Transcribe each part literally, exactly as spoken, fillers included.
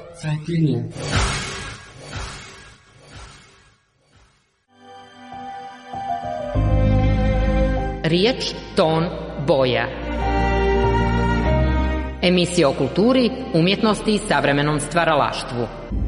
cajtinje. Riječ, ton, boja. Emisija o kulturi, umjetnosti i savremenom stvaralaštvu.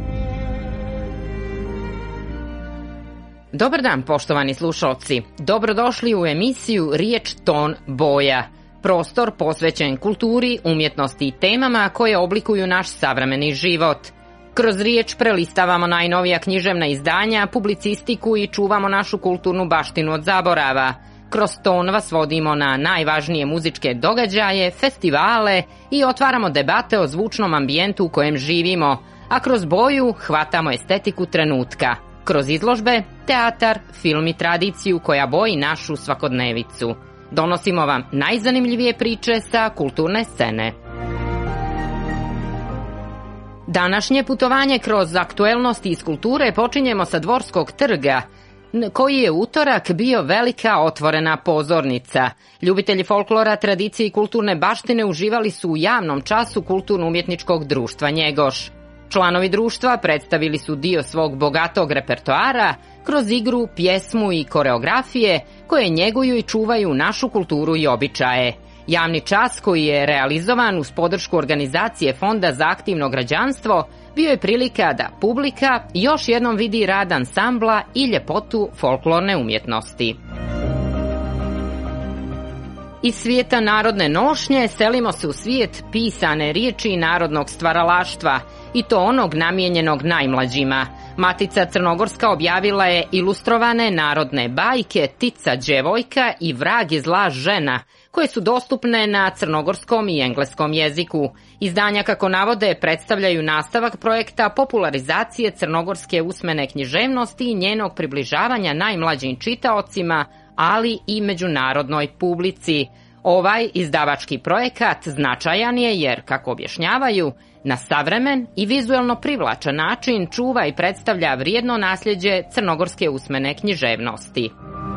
Dobar dan, poštovani slušalci. Dobrodošli u emisiju Riječ, ton, boja. Prostor posvećen kulturi, umjetnosti i temama koje oblikuju naš savremeni život. Kroz riječ prelistavamo najnovija književna izdanja, publicistiku i čuvamo našu kulturnu baštinu od zaborava. Kroz ton vas vodimo na najvažnije muzičke događaje, festivale i otvaramo debate o zvučnom ambijentu u kojem živimo, a kroz boju hvatamo estetiku trenutka. Kroz izložbe, teatar, film i tradiciju koja boji našu svakodnevicu. Donosimo vam najzanimljivije priče sa kulturne scene. Današnje putovanje kroz aktuelnosti iz kulture počinjemo sa Dvorskog trga, koji je utorak bio velika otvorena pozornica. Ljubitelji folklora, tradicije i kulturne baštine uživali su u javnom času Kulturno-umjetničkog društva Njegoš. Članovi društva predstavili su dio svog bogatog repertoara kroz igru, pjesmu i koreografije koje njeguju i čuvaju našu kulturu i običaje. Javni čas koji je realizovan uz podršku organizacije Fonda za aktivno građanstvo bio je prilika da publika još jednom vidi rad ansambla i ljepotu folklorne umjetnosti. Iz svijeta narodne nošnje selimo se u svijet pisane riječi i narodnog stvaralaštva, i to onog namijenjenog najmlađima. Matica Crnogorska objavila je ilustrovane narodne bajke Tica djevojka i Vrag je zla žena, koje su dostupne na crnogorskom i engleskom jeziku. Izdanja, kako navode, predstavljaju nastavak projekta popularizacije crnogorske usmene književnosti i njenog približavanja najmlađim čitaocima, ali i međunarodnoj publici. Ovaj izdavački projekat značajan je jer, kako objašnjavaju, na savremen i vizuelno privlačan način čuva i predstavlja vrijedno nasljeđe crnogorske usmene književnosti.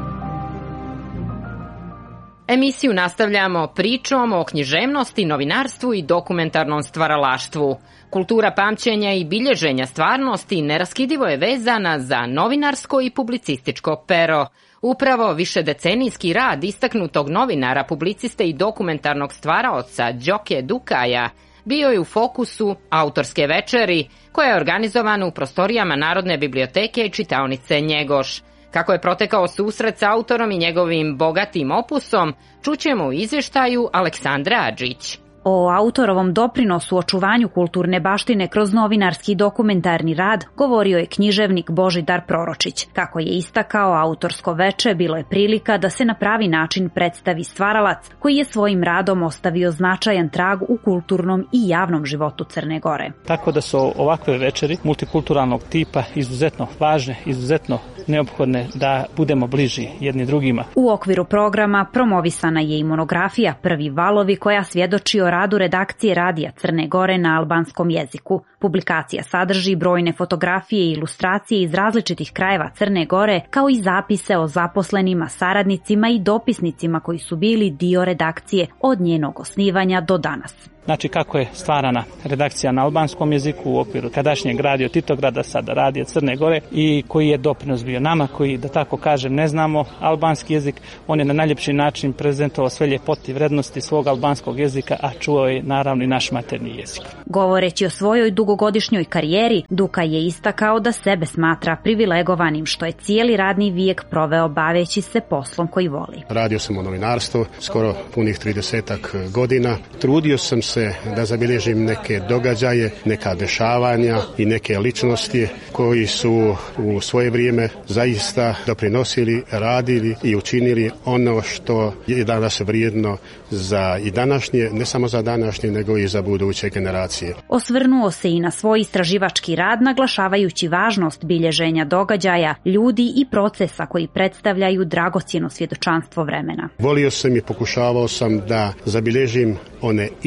Emisiju nastavljamo pričom o književnosti, novinarstvu i dokumentarnom stvaralaštvu. Kultura pamćenja i bilježenja stvarnosti neraskidivo je vezana za novinarsko i publicističko pero. Upravo višedecenijski rad istaknutog novinara, publiciste i dokumentarnog stvaraoca Đoke Dukaja bio je u fokusu autorske večeri, koja je organizovana u prostorijama Narodne biblioteke i čitaonice Njegoš. Kako je protekao susret s autorom i njegovim bogatim opusom, čućemo u izvještaju Aleksandre Adžić. O autorovom doprinosu očuvanju kulturne baštine kroz novinarski dokumentarni rad govorio je književnik Božidar Proročić. Kako je istakao, autorsko veče bilo je prilika da se na pravi način predstavi stvaralac koji je svojim radom ostavio značajan trag u kulturnom i javnom životu Crne Gore. Tako da su ovakve večeri multikulturalnog tipa izuzetno važne, izuzetno neophodne da budemo bliži jedni drugima. U okviru programa promovisana je i monografija Prvi valovi, koja svjedoči o radu redakcije Radija Crne Gore na albanskom jeziku. Publikacija sadrži brojne fotografije i ilustracije iz različitih krajeva Crne Gore, kao i zapise o zaposlenima, saradnicima i dopisnicima koji su bili dio redakcije od njenog osnivanja do danas. Znači kako je stvarana redakcija na albanskom jeziku u okviru tadašnjeg Radio Titograda, sada Radija Crne Gore, i koji je doprinos bio nama koji, da tako kažem, ne znamo albanski jezik. On je na najljepši način prezentovao sve ljepote i vrednosti svog albanskog jezika, a čuo je naravno i naš maternji jezik. Govoreći o svojoj dugogodišnjoj karijeri, Duka je istakao da sebe smatra privilegovanim što je cijeli radni vijek proveo baveći se poslom koji voli. Radio sam u novinarstvu skoro punih tridesetak godina. Trudio sam se da zabilježim neke događaje, neka dešavanja i neke ličnosti koji su u svoje vrijeme zaista doprinosili, radili i učinili ono što je danas vrijedno za i današnje, ne samo za današnje, nego i za buduće generacije. Osvrnuo se i na svoj istraživački rad, naglašavajući važnost bilježenja događaja, ljudi i procesa koji predstavljaju dragocjeno svjedočanstvo vremena. Volio sam i pokušavao sam da zabilježim one iskrene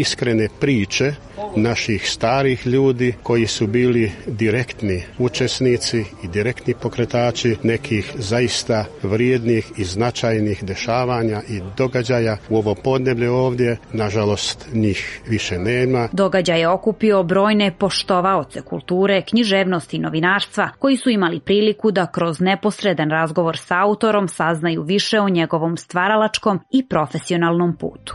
iskrene priče naših starih ljudi koji su bili direktni učesnici i direktni pokretači nekih zaista vrijednih i značajnih dešavanja i događaja u ovo podneblje ovdje. Nažalost, njih više nema. Događaj je okupio brojne poštovaoce kulture, književnosti i novinarstva koji su imali priliku da kroz neposredan razgovor sa autorom saznaju više o njegovom stvaralačkom i profesionalnom putu.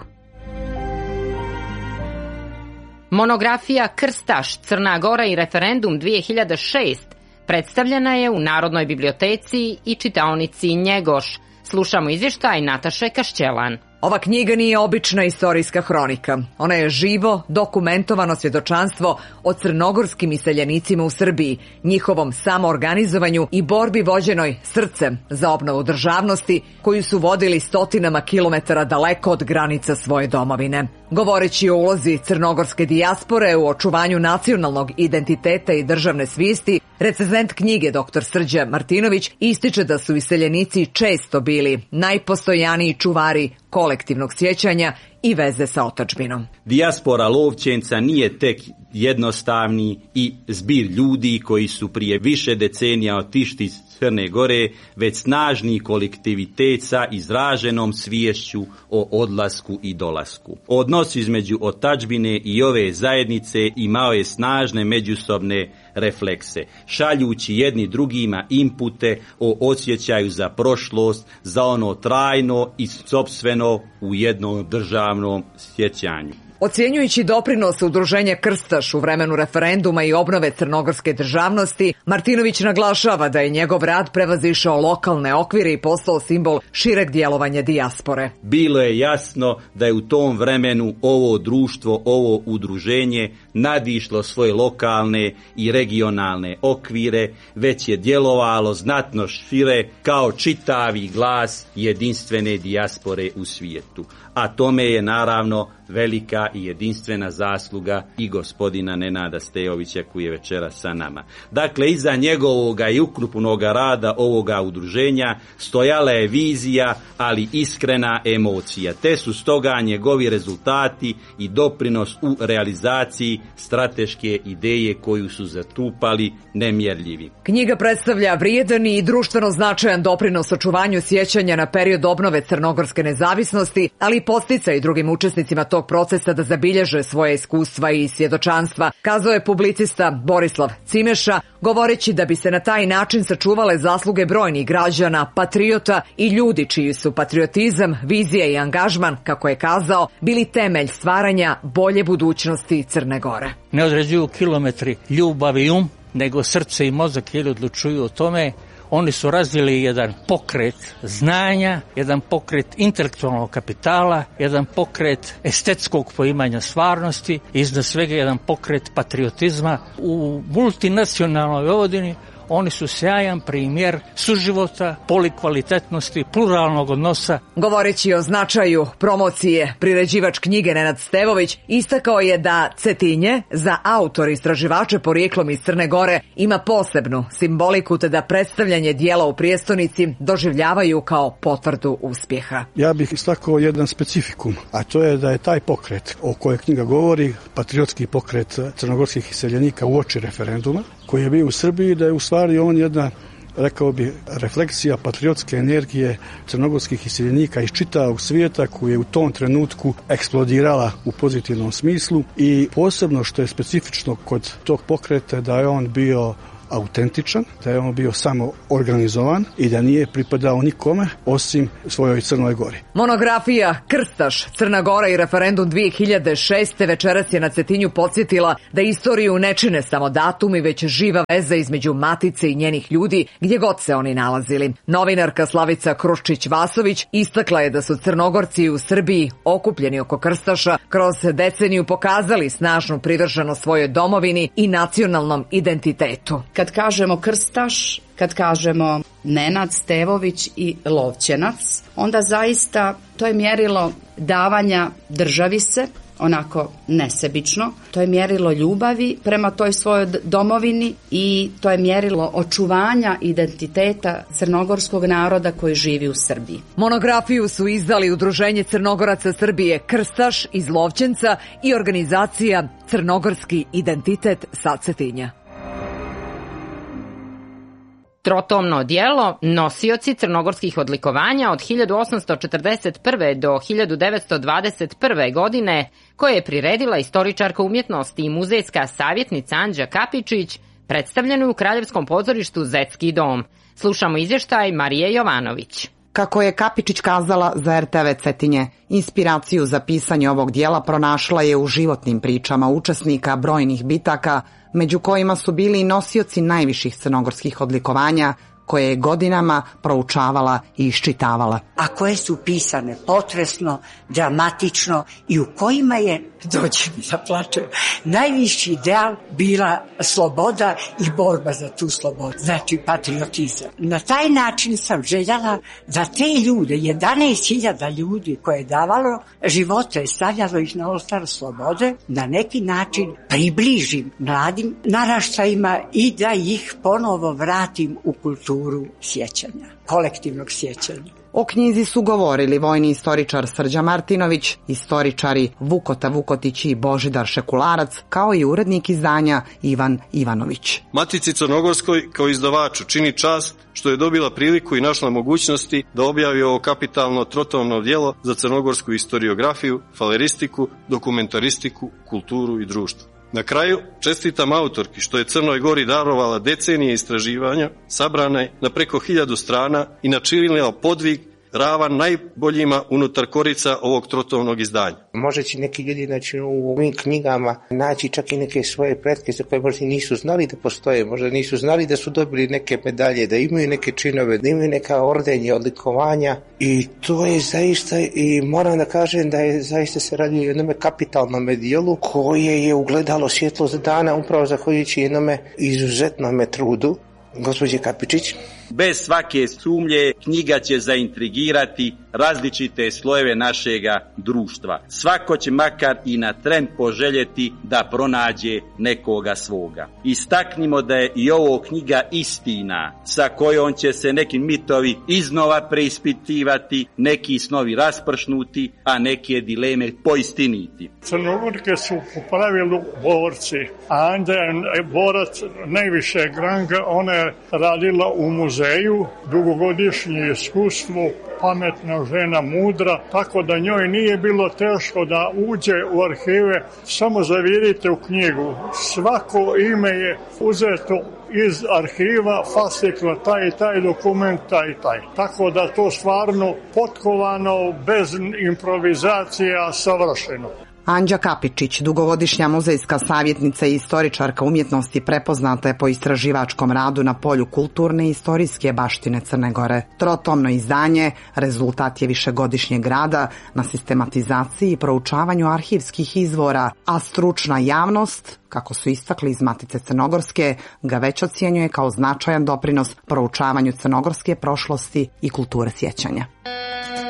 Monografija Krstaš, Crna Gora i referendum dvije hiljade šeste predstavljena je u Narodnoj biblioteci i čitaonici Njegoš. Slušamo izvještaj Nataše Kašćelan. Ova knjiga nije obična istorijska hronika. Ona je živo, dokumentovano svjedočanstvo o crnogorskim iseljenicima u Srbiji, njihovom samoorganizovanju i borbi vođenoj srcem za obnovu državnosti koju su vodili stotinama kilometara daleko od granica svoje domovine. Govoreći o ulozi crnogorske dijaspore u očuvanju nacionalnog identiteta i državne svijesti, recenzent knjige doktor Srđa Martinović ističe da su iseljenici često bili najpostojaniji čuvari kolektivnog sjećanja i veze sa otadžbinom. Dijaspora Lovćenca nije tek jednostavni i zbir ljudi koji su prije više decenija otišli iz Crne Gore, već snažni kolektivitet sa izraženom sviješću o odlasku i dolasku. Odnos između otadžbine i ove zajednice imao je snažne međusobne reflekse, šaljući jedni drugima impute o osjećaju za prošlost, za ono trajno i sopstveno u jednom državnom sjećanju. Ocjenjujući doprinos udruženja Krstaš u vremenu referenduma i obnove crnogorske državnosti, Martinović naglašava da je njegov rad prevazišao lokalne okvire i postao simbol šireg djelovanja dijaspore. Bilo je jasno da je u tom vremenu ovo društvo, ovo udruženje nadišlo svoje lokalne i regionalne okvire, već je djelovalo znatno šire kao čitavi glas jedinstvene dijaspore u svijetu. A tome je naravno velika i jedinstvena zasluga i gospodina Nenada Stejovića koji je večeras sa nama. Dakle, iza njegovoga i ukrupnoga rada ovoga udruženja stojala je vizija, ali iskrena emocija. Te su stoga njegovi rezultati i doprinos u realizaciji strateške ideje koju su zatupali nemjerljivi. Knjiga predstavlja vrijedan i društveno značajan doprinos očuvanju sjećanja na period obnove crnogorske nezavisnosti, ali i podsticaj drugim učesnicima tog procesa da zabilježe svoje iskustva i svjedočanstva, kazao je publicista Borislav Cimeša, govoreći da bi se na taj način sačuvale zasluge brojnih građana, patriota i ljudi čiji su patriotizam, vizija i angažman, kako je kazao, bili temelj stvaranja bolje budućnosti Crne Gore. Ne određuju kilometri ljubav i um, nego srce i mozak jer odlučuju o tome. Oni su razvili jedan pokret znanja, jedan pokret intelektualnog kapitala, jedan pokret estetskog poimanja stvarnosti i iznad svega jedan pokret patriotizma. U multinacionalnoj Vojvodini oni su sjajan primjer suživota, polikvalitetnosti, pluralnog odnosa. Govoreći o značaju promocije, priređivač knjige Nenad Stevović istakao je da Cetinje za autor i istraživače porijeklom iz Crne Gore ima posebnu simboliku te da predstavljanje dijela u prijestolnici doživljavaju kao potvrdu uspjeha. Ja bih istakao jedan specifikum, a to je da je taj pokret o kojoj knjiga govori, patriotski pokret crnogorskih iseljenika uoči referenduma, koji je bio u Srbiji, da je u stvari on jedna, rekao bi, refleksija patriotske energije crnogorskih iseljenika iz čitavog svijeta koja je u tom trenutku eksplodirala u pozitivnom smislu i posebno što je specifično kod tog pokreta da je on bio autentičan, da je on bio samo organizovan i da nije pripadao nikome osim svojoj Crnoj Gori. Monografija Krstaš, Crna Gora i referendum dvije hiljade šeste večeras je na Cetinju podsjetila da istoriju ne čine samo datumi, već živa veza između matice i njenih ljudi gdje god se oni nalazili. Novinarka Slavica Kruščić-Vasović istakla je da su Crnogorci u Srbiji okupljeni oko Krstaša kroz deceniju pokazali snažnu privrženost svojoj domovini i nacionalnom identitetu. Kad kažemo Krstaš, kad kažemo Nenad Stevović i Lovćenac, onda zaista to je mjerilo davanja državi se, onako nesebično. To je mjerilo ljubavi prema toj svojoj domovini i to je mjerilo očuvanja identiteta crnogorskog naroda koji živi u Srbiji. Monografiju su izdali Udruženje Crnogoraca Srbije Krstaš iz Lovćenca i organizacija Crnogorski identitet sa Cetinja. Trotomno djelo nosioci crnogorskih odlikovanja od hiljadu osamsto četrdeset prve. do hiljadu devetsto dvadeset prve. godine, koje je priredila istoričarka umjetnosti i muzejska savjetnica Anđa Kapičić, predstavljeno je u Kraljevskom pozorištu Zetski dom. Slušamo izvještaj Marije Jovanović. Kako je Kapičić kazala za er te ve Cetinje, inspiraciju za pisanje ovog dijela pronašla je u životnim pričama učesnika brojnih bitaka, među kojima su bili i nosioci najviših crnogorskih odlikovanja, koje je godinama proučavala i iščitavala. A koje su pisane potresno, dramatično i u kojima je, dođe mi da plačem, najviši ideal bila sloboda i borba za tu slobodu, znači patriotizam. Na taj način sam željela da te ljude, jedanaest hiljada ljudi koje je davalo živote, stavljalo ih na oltar slobode, na neki način približim mladim naraštajima i da ih ponovo vratim u kulturu sjećanja, kolektivnog sjećanja. O knjizi su govorili vojni istoričar Srđa Martinović, istoričari Vukota Vukotić i Božidar Šekularac, kao i urednik izdanja Ivan Ivanović. Matici Crnogorskoj kao izdavaču čini čast što je dobila priliku i našla mogućnosti da objavi ovo kapitalno trotomno djelo za crnogorsku historiografiju, faleristiku, dokumentaristiku, kulturu i društvo. Na kraju, čestitam autorki što je Crnoj Gori darovala decenije istraživanja, sabrane na preko hiljadu strana i načinila podvig ravan najboljima unutar korica ovog trotomnog izdanja. Možeći neki ljudi znači, u ovim knjigama naći čak i neke svoje pretke za koje možda nisu znali da postoje, možda nisu znali da su dobili neke medalje, da imaju neke činove, da imaju neka ordenje, odlikovanja i to je zaista, i moram da kažem da je zaista se radi o jednome kapitalnom dijelu koje je ugledalo svjetlo za dana upravo zahvaljujući jednome izuzetnome trudu gospođe Kapičić. Bez svake sumnje knjiga će zaintrigirati različite slojeve našega društva. Svako će makar i na tren poželjeti da pronađe nekoga svoga. Istaknimo da je i ovo knjiga istina sa kojom će se neki mitovi iznova preispitivati, neki snovi raspršnuti, a neke dileme poistiniti. Crnogorke su po pravilu borci, a onda je borac najvišeg ranga, ona je radila u muzeju, dugogodišnje iskustvo, pametna žena, mudra, tako da njoj nije bilo teško da uđe u arhive, samo zavirite u knjigu. Svako ime je uzeto iz arhiva, fasciklo taj i taj dokument, taj i taj. Tako da to stvarno potkovano, bez improvizacija, savršeno. Anđa Kapičić, dugogodišnja muzejska savjetnica i istoričarka umjetnosti, prepoznata je po istraživačkom radu na polju kulturne i istorijske baštine Crne Gore. Trotomno izdanje rezultat je višegodišnjeg rada na sistematizaciji i proučavanju arhivskih izvora, a stručna javnost, kako su istakli iz Matice Crnogorske, ga već ocjenjuje kao značajan doprinos proučavanju crnogorske prošlosti i kulture sjećanja.